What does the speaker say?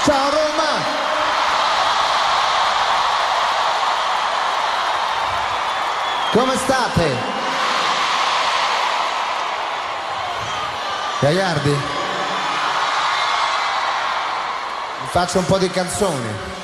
Ciao Roma! Come state? Gagliardi? Vi faccio un po' di canzoni.